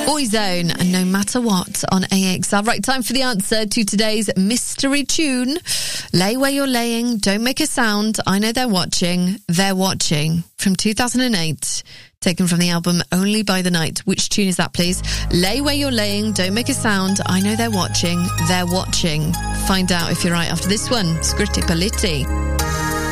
Boyzone, and No Matter What on AXR. Right, time for the answer to today's mystery tune. Lay where you're laying, don't make a sound. I know they're watching. They're watching. From 2008, taken from the album Only by the Night. Which tune is that, please? Lay where you're laying, don't make a sound. I know they're watching. They're watching. Find out if you're right after this one. Scritti Politti.